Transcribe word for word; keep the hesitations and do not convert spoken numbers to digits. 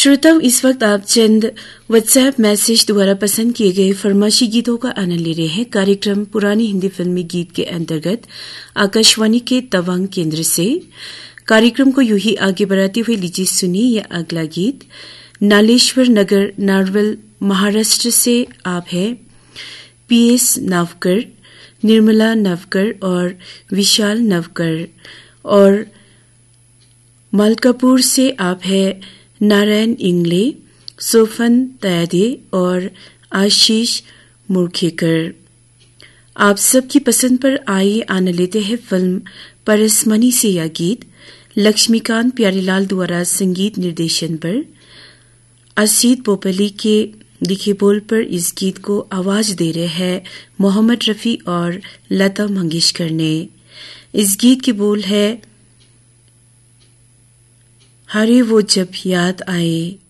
श्रोताओं, इस वक्त आप चंद व्हाट्सएप मैसेज द्वारा पसंद किए गए फरमाइशी गीतों का आनंद ले रहे हैं। कार्यक्रम पुरानी हिंदी फिल्मी गीत के अंतर्गत आकाशवाणी के तवांग केंद्र से कार्यक्रम को यूं ही आगे बढ़ाते हुए लीजिए सुनिए यह अगला गीत। नालेश्वर नगर नारवल महाराष्ट्र से आप है पीएस नावकर, निर्मला नवकर और विशाल नवकर, और मलकापुर से आप है नारायण इंगले, सोफन तयादे और आशीष मुर्खेकर। आप सबकी पसंद पर आइए आनंद लेते हैं फिल्म परसमनी से यह गीत। लक्ष्मीकांत प्यारीलाल द्वारा संगीत निर्देशन पर असीद पोपली के लिखे बोल पर इस गीत को आवाज दे रहे हैं मोहम्मद रफी और लता मंगेशकर ने। इस गीत के बोल है हरे वो जब याद आए।